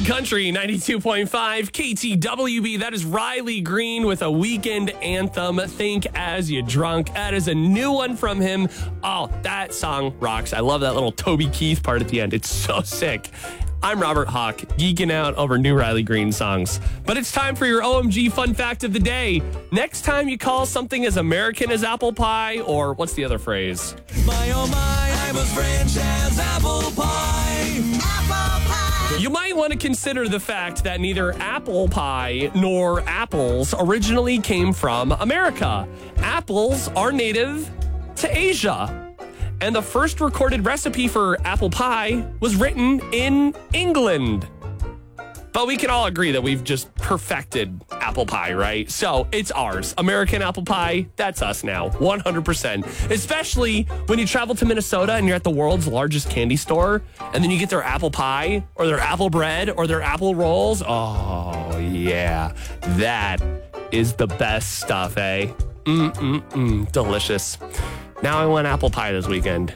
Big Country 92.5 KTWB. That is Riley Green with a weekend anthem, Think As You Drunk. That is a new one from him. Oh, that song rocks. I love that little Toby Keith part at the end. It's so sick. I'm Robert Hawk, geeking out over new Riley Green songs. But it's time for your OMG fun fact of the day. Next time you call something as American as apple pie, or what's the other phrase? My, oh my, I'm as French as apple pie. Apple pie. You might want to consider the fact that neither apple pie nor apples originally came from America. Apples are native to Asia. And the first recorded recipe for apple pie was written in England. But we can all agree that we've just perfected apple pie, right? So it's ours. American apple pie, that's us now, 100%. Especially when you travel to Minnesota and you're at the world's largest candy store, and then you get their apple pie or their apple bread or their apple rolls. Oh, yeah. That is the best stuff, eh? Delicious. Now I want apple pie this weekend.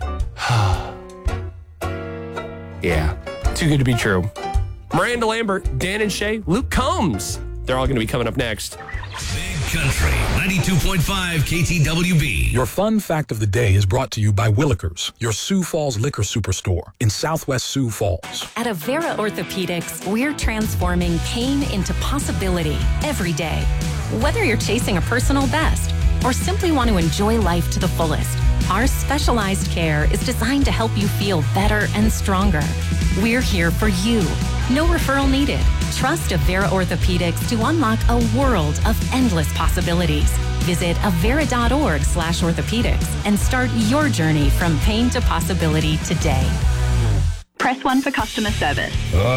Yeah, too good to be true. Miranda Lambert, Dan and Shay, Luke Combs. They're all going to be coming up next. Big Country 92.5 KTWB. Your fun fact of the day is brought to you by Willikers, your Sioux Falls liquor superstore in Southwest Sioux Falls. At Avera Orthopedics, we're transforming pain into possibility every day. Whether you're chasing a personal best or simply want to enjoy life to the fullest, our specialized care is designed to help you feel better and stronger. We're here for you. No referral needed. Trust Avera Orthopedics to unlock a world of endless possibilities. Visit avera.org/orthopedics and start your journey from pain to possibility today. Press 1 for customer service.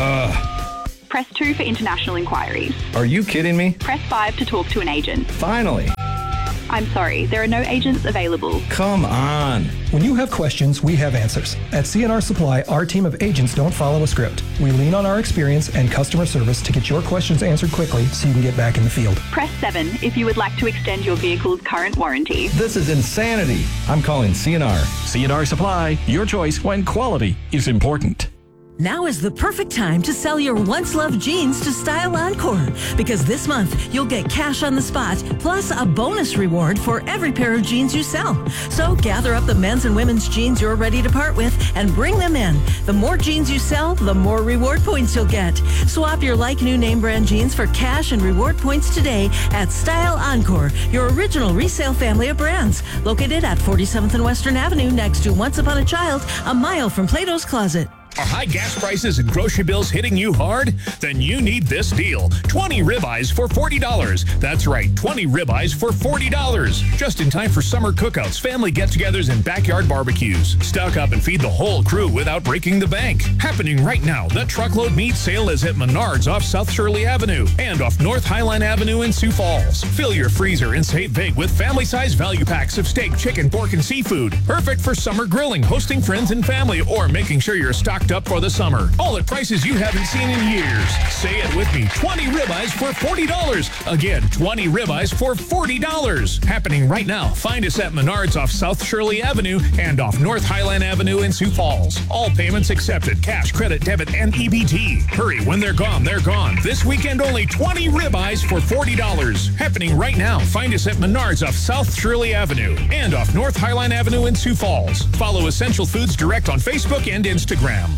Press 2 for international inquiries. Are you kidding me? Press 5 to talk to an agent. Finally. I'm sorry, there are no agents available. Come on. When you have questions, we have answers. At CNR Supply, our team of agents don't follow a script. We lean on our experience and customer service to get your questions answered quickly so you can get back in the field. Press 7 if you would like to extend your vehicle's current warranty. This is insanity. I'm calling CNR. CNR Supply, your choice when quality is important. Now is the perfect time to sell your once-loved jeans to Style Encore, because this month you'll get cash on the spot plus a bonus reward for every pair of jeans you sell. So gather up the men's and women's jeans you're ready to part with and bring them in. The more jeans you sell, the more reward points you'll get. Swap your like-new name brand jeans for cash and reward points today at Style Encore, your original resale family of brands. Located at 47th and Western Avenue next to Once Upon a Child, a mile from Plato's Closet. Are high gas prices and grocery bills hitting you hard? Then you need this deal. 20 ribeyes for $40. That's right, 20 ribeyes for $40. Just in time for summer cookouts, family get-togethers, and backyard barbecues. Stock up and feed the whole crew without breaking the bank. Happening right now, the truckload meat sale is at Menards off South Shirley Avenue and off North Highline Avenue in Sioux Falls. Fill your freezer and save big with family-size value packs of steak, chicken, pork, and seafood. Perfect for summer grilling, hosting friends and family, or making sure you're stocked up for the summer. All at prices you haven't seen in years. Say it with me. 20 ribeyes for $40. Again, 20 ribeyes for $40. Happening right now. Find us at Menards off South Shirley Avenue and off North Highland Avenue in Sioux Falls. All payments accepted. Cash, credit, debit, and EBT. Hurry. When they're gone, they're gone. This weekend only 20 ribeyes for $40. Happening right now. Find us at Menards off South Shirley Avenue and off North Highline Avenue in Sioux Falls. Follow Essential Foods Direct on Facebook and Instagram.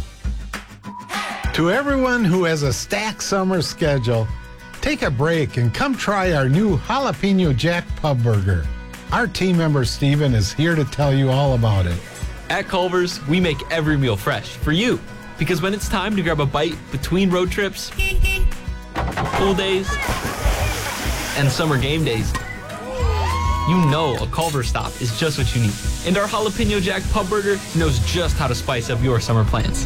To everyone who has a stacked summer schedule, take a break and come try our new Jalapeno Jack Pub Burger. Our team member Steven is here to tell you all about it. At Culver's, we make every meal fresh for you. Because when it's time to grab a bite between road trips, pool days, and summer game days, you know a Culver's stop is just what you need. And our Jalapeno Jack Pub Burger knows just how to spice up your summer plans.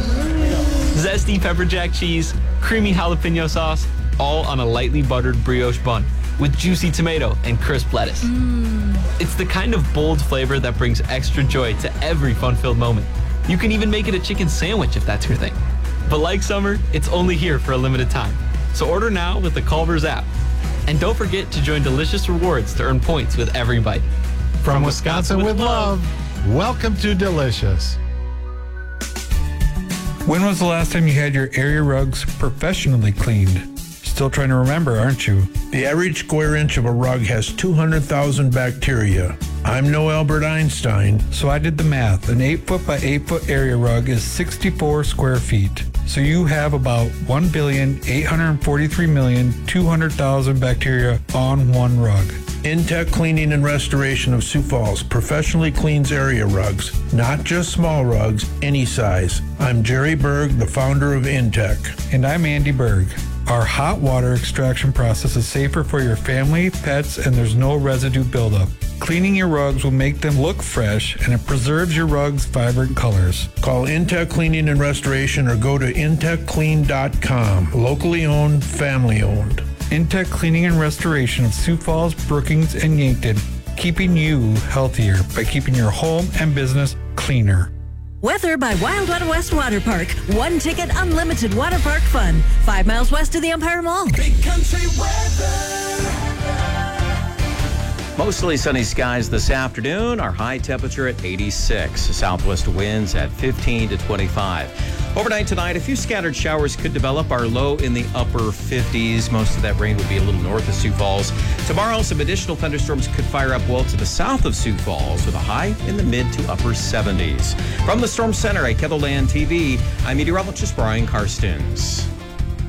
Zesty pepper jack cheese, creamy jalapeno sauce, all on a lightly buttered brioche bun with juicy tomato and crisp lettuce. It's the kind of bold flavor that brings extra joy to every fun-filled moment. You can even make it a chicken sandwich if that's your thing. But like summer, it's only here for a limited time. So order now with the Culver's app. And don't forget to join Delicious Rewards to earn points with every bite. From Wisconsin with love, welcome to Delicious. When was the last time you had your area rugs professionally cleaned? Still trying to remember, aren't you? The average square inch of a rug has 200,000 bacteria. I'm no Albert Einstein. So I did the math. An 8-foot by 8-foot area rug is 64 square feet. So you have about 1,843,200,000 bacteria on one rug. Intech Cleaning and Restoration of Sioux Falls professionally cleans area rugs, not just small rugs, any size. I'm Jerry Berg, the founder of Intech. And I'm Andy Berg. Our hot water extraction process is safer for your family, pets, and there's no residue buildup. Cleaning your rugs will make them look fresh, and it preserves your rug's vibrant colors. Call Intech Cleaning and Restoration or go to intechclean.com. Locally owned, family owned. Intech Cleaning and Restoration of Sioux Falls, Brookings, and Yankton, keeping you healthier by keeping your home and business cleaner. Weather by Wild Wild West Water Park. One ticket, unlimited water park fun. 5 miles west of the Empire Mall. Big country weather. Mostly sunny skies this afternoon. Our high temperature at 86. Southwest winds at 15 to 25. Overnight tonight, a few scattered showers could develop. Our low in the upper 50s. Most of that rain would be a little north of Sioux Falls. Tomorrow, some additional thunderstorms could fire up well to the south of Sioux Falls with a high in the mid to upper 70s. From the Storm Center at Kettleland TV, I'm meteorologist Brian Karstens.